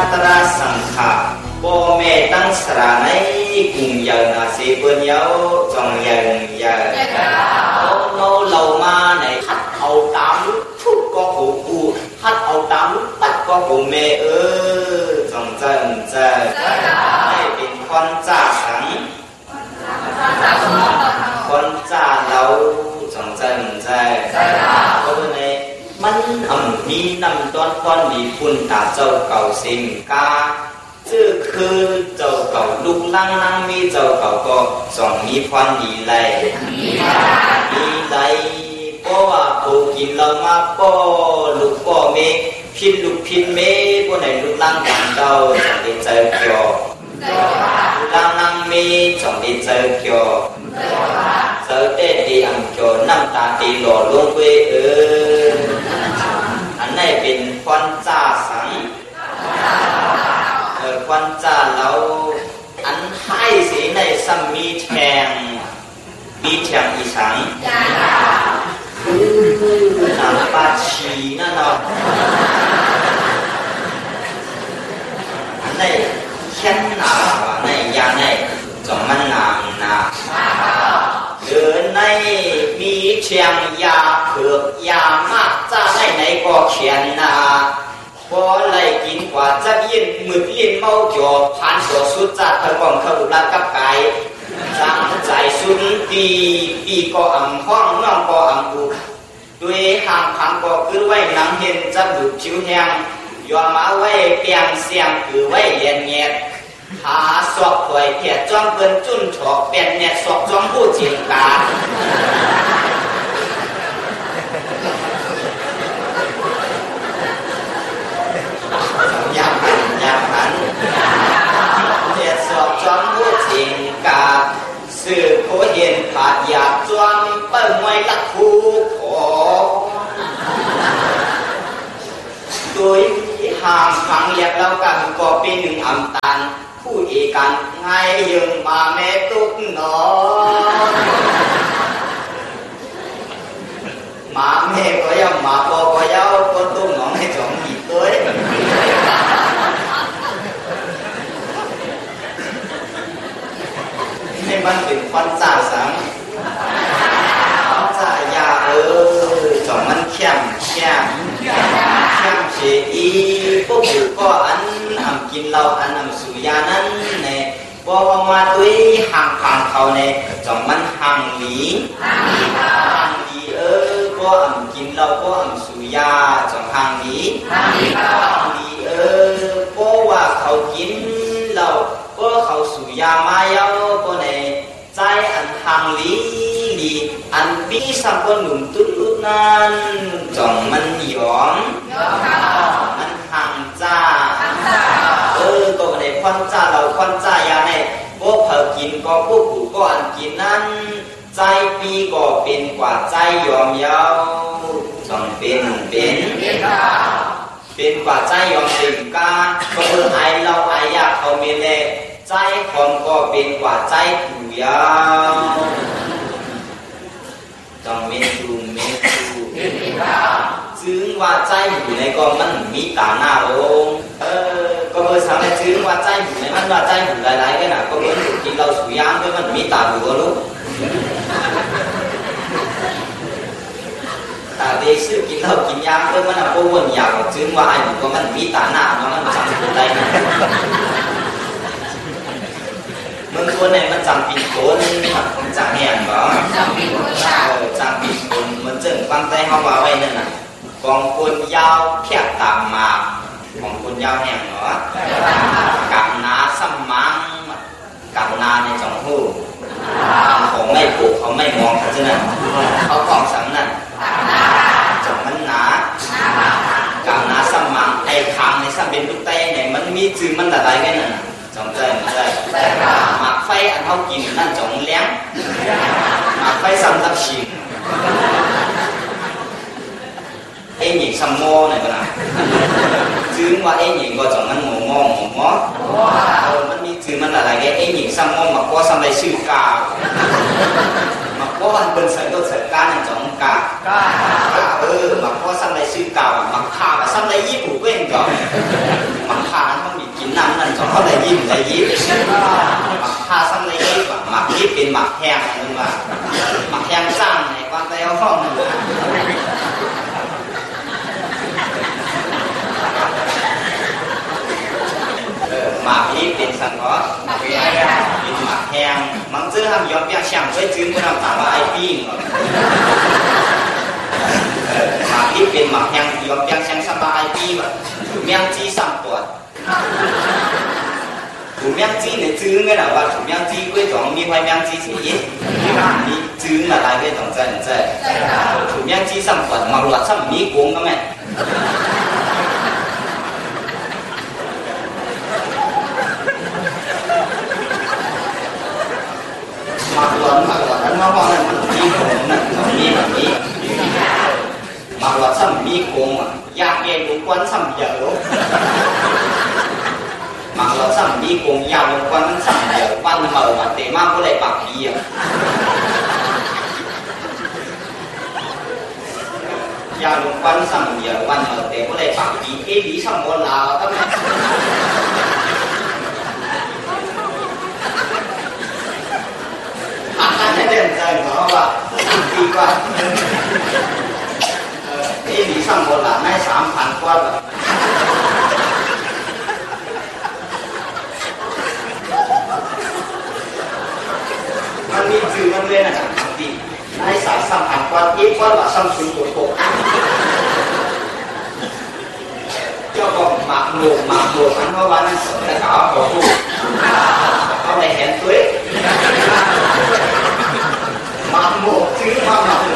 ตระสังขะพ่อแม่ตั้งสระในกุ่งยังนาเสเปิ้นเย้าจงยังโนเรามาในฮัดเอาตามลูกทุกก็หูกูฮัดเอาตามลูกปัดก็หูแม่จงเจให้เป็นคนจ่าสังคนจ่าเราจงเจก็เป็นในมันมีนำต้นมีคุณตาเจ้าเก่าสิงกาชื่อคือเจ้าเก่าลูกลังนั่งมีเจ้าเก่าก็ส่องมีพรดีไรเพราะว่าผู้กินเรามาป้อลูกป้อเมพินลูกพินเมผู้ไหนลูกลังกันเจ้าส่องได้เจอเกี่ยวลูกลังนั่งเมส่องได้เจอเกี่ยวเจอเต้ดีอังเกี่ยวน้ำตาตีหล่อลงไปอันไหนเป็นควันจ่าสังควันจ่าเราอันให้สีในซัมมีแทงอีสังน้ำปาชีนั่นเนาะอันไหนเข็นหนาวอันไหนยาไหนจงมันหนาเดินในมีเชียงยาเผือกยามากจ้าไหนก็เขียนนาพอไล่กินกว่าจะยินมืดลิ้นเมาจอผ่านตัวสุดจัดพระกองเขาดุรักกับไก่จังใจสุนปีก็อ่ำห้องน้องก็อ่ำบุด้วยห่างพังก็คือไว้หนังเห็นจะดุชิวแหงยอมมาไว้เปียงเสียงคือไว้เลียนเงียดหาสอบถอยเพียจ้อมเปิ้นจุนฉอกเป็นเน็ตสอบจ้อมผู้จิงกายาพันเน็ตสอบจ้อมผู้จิงกาสื่อโคเห็นผาดอยากจ้อมเปิ้นไว้ลักคู่ขอโดยห่างพังเรียกแล้วกันก็เป็นหนึ่งอำตันผู้เอกันไงยังมาแม่ตุ๊กหนอมาแม่ก็ยังมาพ่อก็ยังก็ตุ๊กหนอให้จงอีกด้วยให้มันเป็นควันจ่าสังจ่ายาจงมันเข้มเสียอีพวกผู้ก็อันกินเราอันสุยานั้นเนี่ยพอมาด้วยห่างพังเขาเนี่ยจงมันห่างหลีก็กินเราก็สุยาจงห่างหลีเพราะว่าเขากินเราก็เขาสุยามาเยาก็เนี่ยใจอันห่างหลีอันปีสัมปนุนตุลุนั้นจงมันหยองมันห่างจ้าก็ในควันจ้าเราควันจ้ายาในพวกเผากินก็พวกผู้ก็อันกินนั้นใจปีก็เป็นกว่าใจยอมเยาจงเป็นกว่าใจยอมเป็นกาก็ไอเราไอยากเขาเมเลใจคนก็เป็นกว่าใจผู้ยาวจงเมตูจึงว่าใจอยู่ในก็มันมีตาหน้าองก็เบอร์สามในจึงว่าใจอยู่ในมันว่าใจอยู่หลายๆกันนะก็เบอร์กินเราสุยามก็มันมีตาดูก็รู้แต่เด็กซื้อกินเรากินยามก็มันโป้วนยาวจึงว่าไอ้บุก็มันมีตาหน้ามันจำเป็นได้มันตัวไหนมันจำปีคนมันจำแหงเหรอจำปีคนมันจึงฟังใจเขาว่าไว้นั่นน่ะกองคนยาวแคบตามมาของคนยาวแหงเหรอกับนาซ้ำมังกับนาในจงหูเขาไม่ปลูกเขาไม่มองเขาจะนั่นเขากองสังนั่นจงมันหนากับนาซ้ำมังไอ้คางในซ้ำเป็นลูกเต้เนี่ยมันมีจืดมันอะไรกันน่ะจงใจหมักไฟอันเขากินนั่นจงเลี้ยงหมักไฟซ้ำรับชิมเอ็งหญิงซ้ำโม่ไหนบ้างจึงว่าเอ็งหญิงก็จงมันหมูมันมีจืดมันอะไรกันเอ็งหญิงซ้ำโม่หมักว่าซ้ำไรชื่อกาหมักว่าอันเป็นใส่ตัวใส่ก้านนั่นจงกาหมักว่าซ้ำไรชื่อกาหมักขาซ้ำไรญี่ปุ่นก็เองจงหมักขามันมีหมากนี้เป็นสังเคราะห์เป็นหมากแห้งมันซื้อทำยอมเปียกช่างไว้จื้อก็ทำถามว่าไอ้ปิ้งหมากนี้เป็นหมากแห้งยอมเปียกช่างสบายปิ้งถูกเมียงจี้ซ้ำปวดถูกเมียงจี้เนี่ยจื้อไม่หรอว่าถูกเมียงจี้ก็ต้องมีไว้เมียงจี้สินี่จื้ออะไรก็ต้องเจอถูกเมียงจี้ซ้ำปวดมาหลวดซ้ำมีโกงก็ไหมmặc luận anh nói con này mi cùng này mi mà mi mặc luận sao mi cùng mà gia nghe cũng quấn sao giờ mặc luận sao mi cùng gia cũng quấn sao giờ quan mờ mà để mang có lại bạc gì à gia cũng quấn sao giờ quan mờ để có lại bạc gì cái lý sao muốn là các bạn anhเดินใจเพราะว่าดีกว่านี่มีสั่งบนหลังให้3,000 กว่าแบบมันมีจื่อมันเลยนะบางทีให้3,000 กว่าอีกกว่าแบบซัมซุงตัวโตเจ้าก็หมักหมูอันเพราะว่านั่นแต่เขาบอกถูกเขาได้เห็นตัวmặc một chứ mà mặc